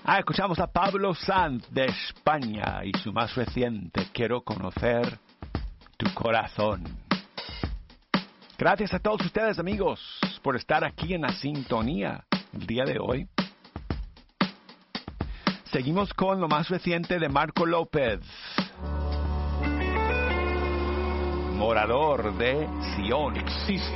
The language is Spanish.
Escuchamos a Pablo Sanz de España y su más reciente, Quiero conocer tu corazón. Gracias a todos ustedes, amigos, por estar aquí en la sintonía el día de hoy. Seguimos con lo más reciente de Marco López, Morador de Sion.